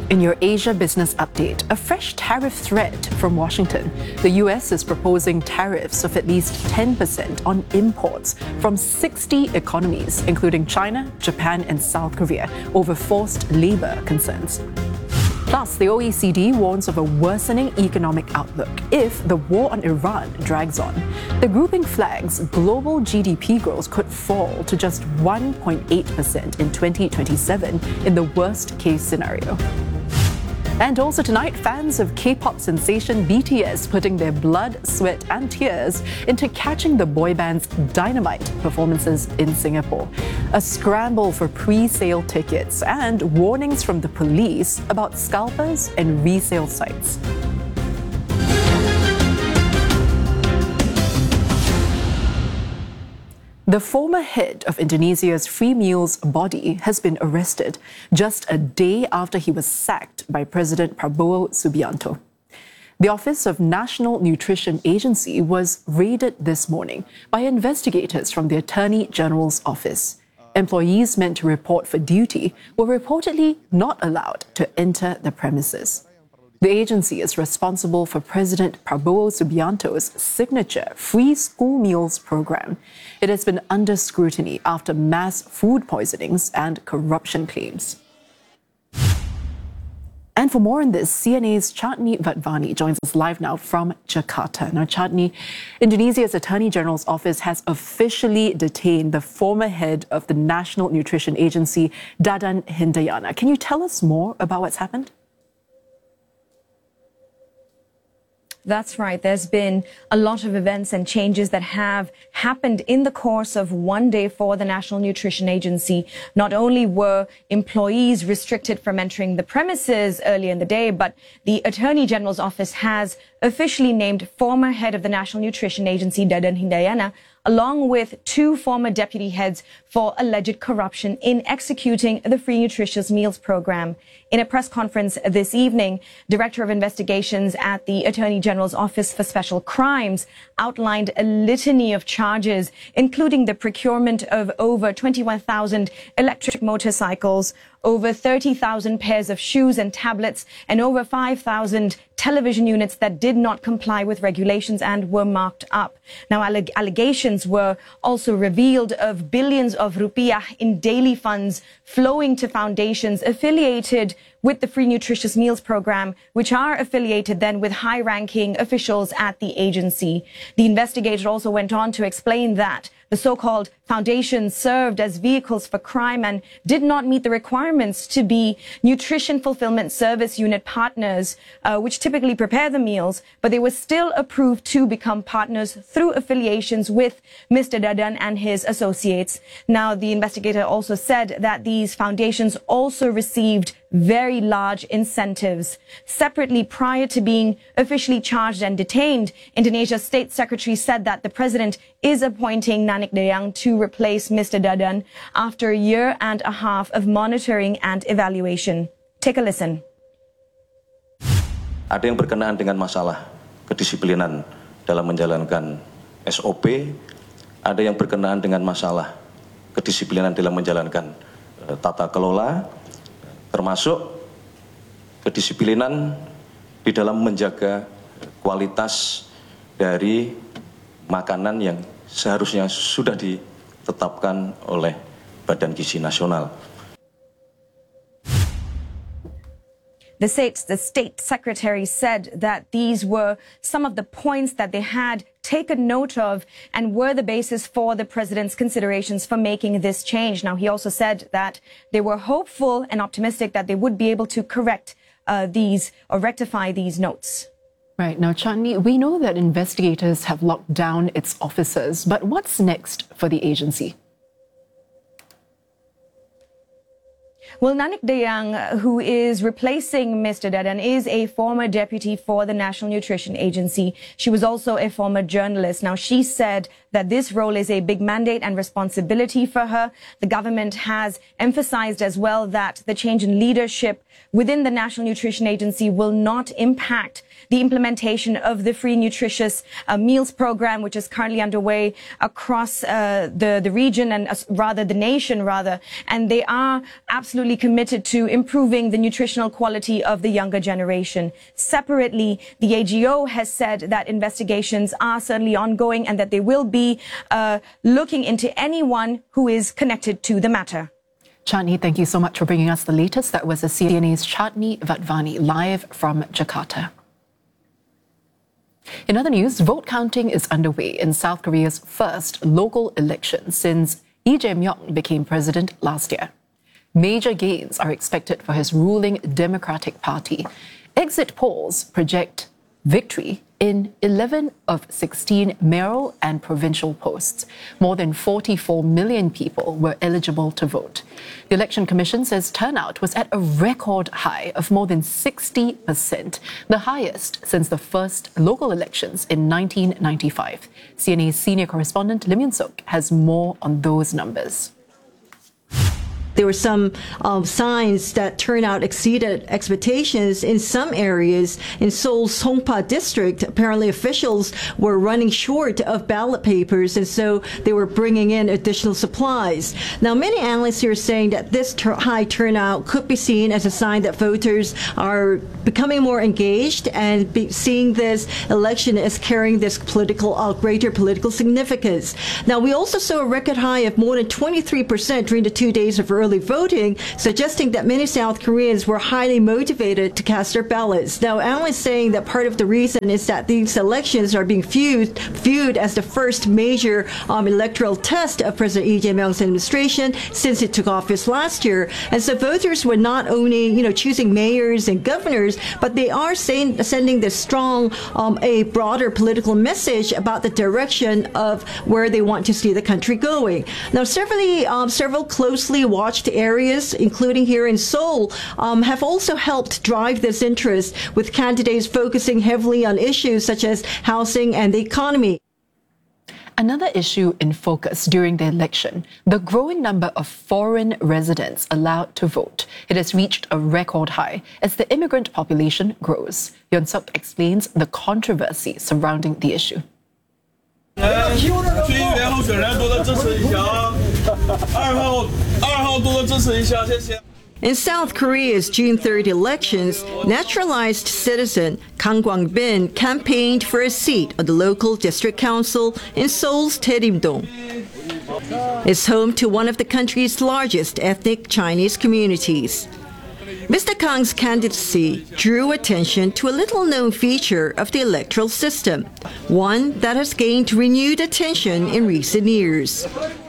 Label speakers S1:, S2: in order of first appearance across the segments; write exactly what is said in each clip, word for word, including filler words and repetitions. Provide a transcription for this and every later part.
S1: In your Asia Business Update, a fresh tariff threat from Washington. The U S is proposing tariffs of at least ten percent on imports from sixty economies, including China, Japan, and South Korea, over forced labor concerns. Plus, the O E C D warns of a worsening economic outlook if the war on Iran drags on. The grouping flags global G D P growth could fall to just one point eight percent in twenty twenty-seven in the worst-case scenario. And also tonight, fans of K-pop sensation B T S putting their blood, sweat and tears into catching the boy band's Dynamite performances in Singapore. A scramble for pre-sale tickets and warnings from the police about scalpers and resale sites. The former head of Indonesia's Free Meals body has been arrested just a day after he was sacked by President Prabowo Subianto. The Office of National Nutrition Agency was raided this morning by investigators from the Attorney General's office. Employees meant to report for duty were reportedly not allowed to enter the premises. The agency is responsible for President Prabowo Subianto's signature free school meals program. It has been under scrutiny after mass food poisonings and corruption claims. And for more on this, C N A's Chatni Vatvani joins us live now from Jakarta. Now, Chatni, Indonesia's Attorney General's office has officially detained the former head of the National Nutrition Agency, Dadan Hindayana. Can you tell us more about what's happened?
S2: That's right. There's been a lot of events and changes that have happened in the course of one day for the National Nutrition Agency. Not only were employees restricted from entering the premises earlier in the day, but the Attorney General's office has officially named former head of the National Nutrition Agency, Dadan Hindayana, along with two former deputy heads for alleged corruption in executing the Free Nutritious Meals program. In a press conference this evening, Director of Investigations at the Attorney General's Office for Special Crimes outlined a litany of charges, including the procurement of over twenty-one thousand electric motorcycles, over thirty thousand pairs of shoes and tablets, and over five thousand television units that did not comply with regulations and were marked up. Now, alleg- allegations were also revealed of billions of rupiah in daily funds flowing to foundations affiliated with the Free Nutritious Meals program, which are affiliated then with high-ranking officials at the agency. The investigator also went on to explain that the so-called foundations served as vehicles for crime and did not meet the requirements to be nutrition fulfillment service unit partners, uh, which typically prepare the meals, but they were still approved to become partners through affiliations with Mister Dadan and his associates. Now, the investigator also said that these foundations also received very large incentives. Separately, prior to being officially charged and detained, Indonesia's State Secretary said that the president is appointing Nanik Dayang to replace Mister Dadan after a year and a half of monitoring and evaluation. Take a listen.
S3: Ada yang berkenaan dengan masalah kedisiplinan dalam menjalankan S O P, ada yang berkenaan dengan masalah kedisiplinan dalam menjalankan uh, tata kelola, termasuk kedisiplinan di dalam menjaga kualitas dari makanan yang seharusnya sudah ditetapkan oleh Badan Gizi Nasional.
S2: The state, the state secretary said that these were some of the points that they had taken note of and were the basis for the president's considerations for making this change. Now, he also said that they were hopeful and optimistic that they would be able to correct uh, these or rectify these notes.
S1: Right. Now, Chatni, we know that investigators have locked down its officers, but what's next for the agency?
S2: Well, Nanik Dayang, who is replacing Mister Dadan, is a former deputy for the National Nutrition Agency. She was also a former journalist. Now, she said that this role is a big mandate and responsibility for her. The government has emphasized as well that the change in leadership within the National Nutrition Agency will not impact the implementation of the free nutritious uh, meals program, which is currently underway across uh, the, the region and uh, rather the nation rather. And they are absolutely committed to improving the nutritional quality of the younger generation. Separately, the A G O has said that investigations are certainly ongoing and that they will be uh, looking into anyone who is connected to the matter.
S1: Chandni, thank you so much for bringing us the latest. That was a C N A's Chandni Vattvani live from Jakarta. In other news, vote counting is underway in South Korea's first local election since Lee Jae-myung became president last year. Major gains are expected for his ruling Democratic Party. Exit polls project victory in eleven of sixteen mayoral and provincial posts. More than forty-four million people were eligible to vote. The Election Commission says turnout was at a record high of more than sixty percent, the highest since the first local elections in nineteen ninety-five. C N A's senior correspondent Lim Yun-suk has more on those numbers.
S4: There were some um, signs that turnout exceeded expectations in some areas. In Seoul's Songpa district, apparently officials were running short of ballot papers, and so they were bringing in additional supplies. Now, many analysts here are saying that this ter- high turnout could be seen as a sign that voters are becoming more engaged and be seeing this election as carrying this political, uh, greater political significance. Now, we also saw a record high of more than twenty-three percent during the two days of early voting, suggesting that many South Koreans were highly motivated to cast their ballots. Now, analysts saying that part of the reason is that these elections are being viewed, viewed as the first major um, electoral test of President Lee Jae-myung's administration since it took office last year. And so voters were not only, you know, choosing mayors and governors, but they are saying, sending this strong, um, a broader political message about the direction of where they want to see the country going. Now, several, um, several closely watched areas, including here in Seoul, um, have also helped drive this interest, with candidates focusing heavily on issues such as housing and the economy.
S1: Another issue in focus during the election, the growing number of foreign residents allowed to vote. It has reached a record high as the immigrant population grows. Yun-suk explains the controversy surrounding the issue.
S4: In South Korea's June third elections, naturalized citizen Kang Kwang-bin campaigned for a seat on the local district council in Seoul's Taerim-dong. It's home to one of the country's largest ethnic Chinese communities. Mister Kang's candidacy drew attention to a little-known feature of the electoral system, one that has gained renewed attention in recent years.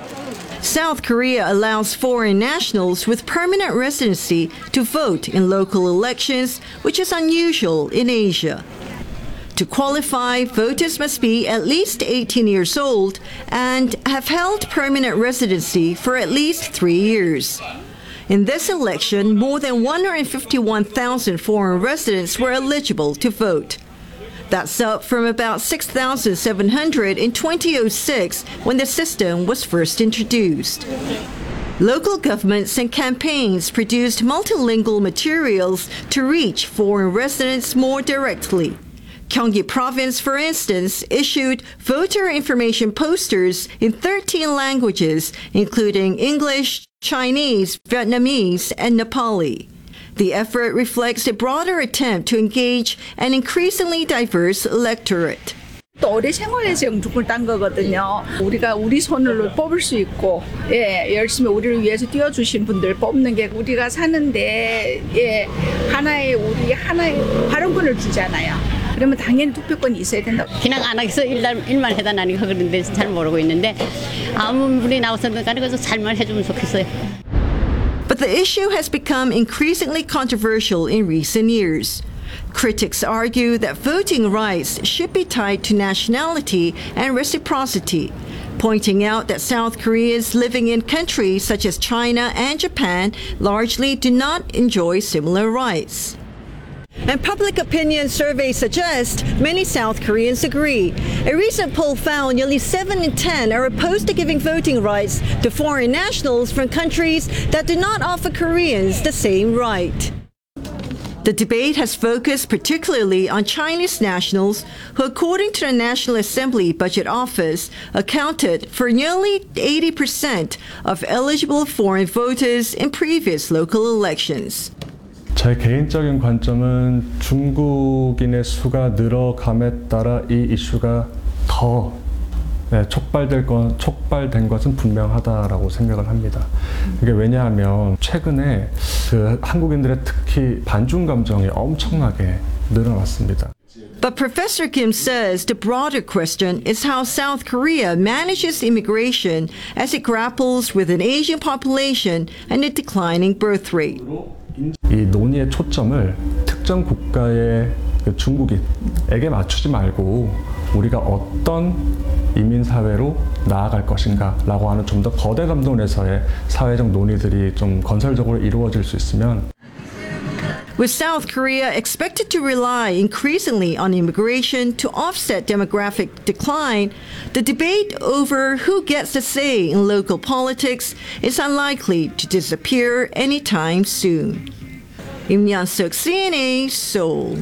S4: South Korea allows foreign nationals with permanent residency to vote in local elections, which is unusual in Asia. To qualify, voters must be at least eighteen years old and have held permanent residency for at least three years. In this election, more than one hundred fifty-one thousand foreign residents were eligible to vote. That's up from about six thousand seven hundred in two thousand six when the system was first introduced. Local governments and campaigns produced multilingual materials to reach foreign residents more directly. Gyeonggi Province, for instance, issued voter information posters in thirteen languages, including English, Chinese, Vietnamese, and Nepali. The effort reflects a broader attempt to engage an increasingly diverse electorate.
S5: 또 우리 생활에서 영주권을 딴 거거든요. 우리가 우리 손으로 뽑을 수 있고, 예, 열심히 우리를 위해서 뛰어주신 분들 뽑는 게 우리가 사는데, 예, 하나의 우리 하나의 발언권을 주잖아요. 그러면 당연히 투표권이 있어야 된다고.
S6: 그냥 안 하겠어 일만 일만 해다 나니까 그런데 잘 모르고 있는데 아무 분이 나와서는 가서 잘만 해주면 좋겠어요.
S4: But the issue has become increasingly controversial in recent years. Critics argue that voting rights should be tied to nationality and reciprocity, pointing out that South Koreans living in countries such as China and Japan largely do not enjoy similar rights. And public opinion surveys suggest many South Koreans agree. A recent poll found nearly seven in ten are opposed to giving voting rights to foreign nationals from countries that do not offer Koreans the same right. The debate has focused particularly on Chinese nationals who, according to the National Assembly Budget Office, accounted for nearly eighty percent of eligible foreign voters in previous local elections.
S7: 제 개인적인 관점은 중국인의 수가 늘어감에 따라 이 이슈가 더 네, 촉발될 건, 촉발된 것은 분명하다라고 생각을 합니다. 이게 왜냐하면 최근에 그 한국인들의 특히 반중 감정이 엄청나게 늘어났습니다.
S4: But Professor Kim says the broader question is how South Korea manages immigration as it grapples with an Asian population and a declining birth rate.
S7: 이 논의의 초점을 특정 국가의 그 중국인에게 맞추지 말고 우리가 어떤 이민 사회로 나아갈 것인가 라고 하는 좀 더 거대 담론에서의 사회적 논의들이 좀 건설적으로 이루어질 수 있으면
S4: With South Korea expected to rely increasingly on immigration to offset demographic decline, the debate over who gets a say in local politics is unlikely to disappear anytime soon. Im Yan-suk, C N A, Seoul.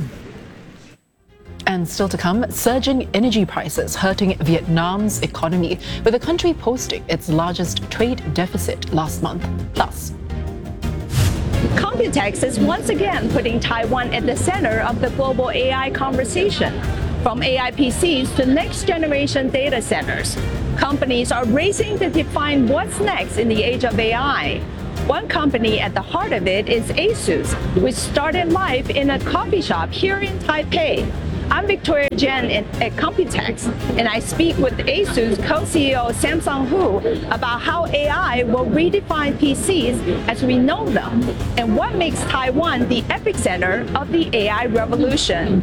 S1: And still to come, surging energy prices hurting Vietnam's economy, with the country posting its largest trade deficit last month. Plus,
S8: Computex is once again putting Taiwan at the center of the global A I conversation. From A I P Cs to next-generation data centers, companies are racing to define what's next in the age of A I. One company at the heart of it is ASUS, which started life in a coffee shop here in Taipei. I'm Victoria Jen at Computex, and I speak with ASUS co-C E O Samsung Hu about how A I will redefine P Cs as we know them, and what makes Taiwan the epicenter of the A I revolution.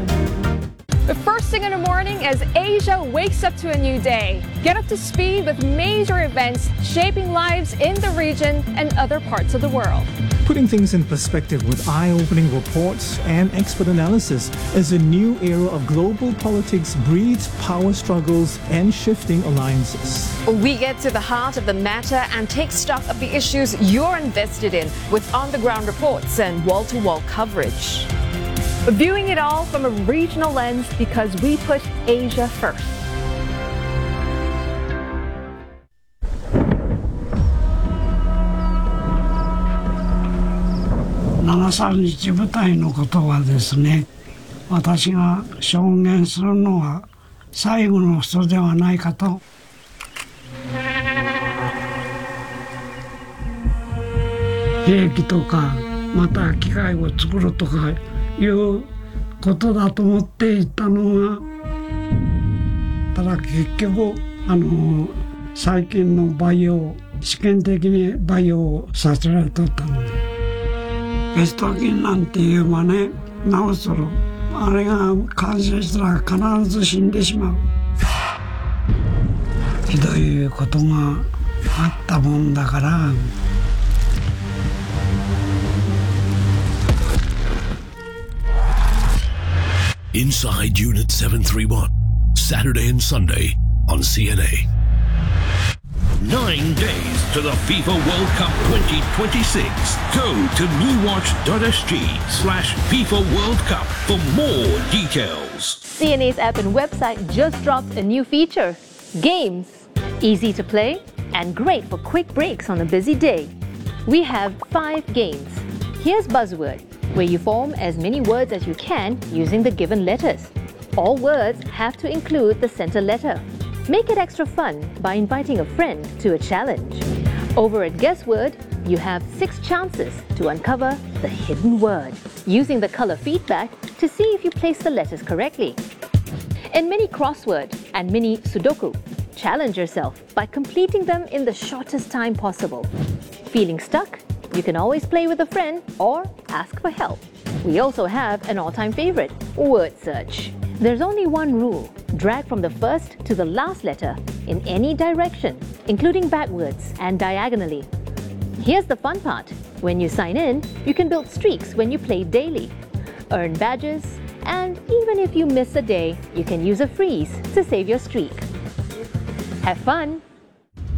S9: The first thing in the morning as Asia wakes up to a new day. Get up to speed with major events shaping lives in the region and other parts of the world.
S10: Putting things in perspective with eye-opening reports and expert analysis as a new era of global politics breeds power struggles and shifting alliances.
S9: We get to the heart of the matter and take stock of the issues you're invested in with on-the-ground reports and wall-to-wall coverage. Viewing it all from a regional lens because we put Asia first.
S11: なさんにち部隊のことはですね、私が証言するのは最後の人ではないかと。兵器とかまた機械を作るとかいうことだと思っていたのが、ただ結局あの最近の培養試験的に培養させられとったので。ベスト菌なんて言えばね、なおそろあれが感染したら必ず死んでしまう。ひどいことがあったもんだから。
S12: Inside Unit seven thirty-one, Saturday and Sunday on C N A. Nine days to the FIFA World Cup twenty twenty-six. Go to newwatch.sg slash FIFA World Cup for more details.
S13: C N A's app and website just dropped a new feature, Games. Easy to play and great for quick breaks on a busy day. We have five games. Here's Buzzword, where you form as many words as you can using the given letters. All words have to include the center letter. Make it extra fun by inviting a friend to a challenge. Over at Guessword, you have six chances to uncover the hidden word, using the color feedback to see if you place the letters correctly. In Mini Crossword and Mini Sudoku, challenge yourself by completing them in the shortest time possible. Feeling stuck? You can always play with a friend or ask for help. We also have an all-time favorite, Word Search. There's only one rule. Drag from the first to the last letter in any direction, including backwards and diagonally. Here's the fun part. When you sign in, you can build streaks when you play daily. earn badges, and even if you miss a day, you can use a freeze to save your streak. Have fun!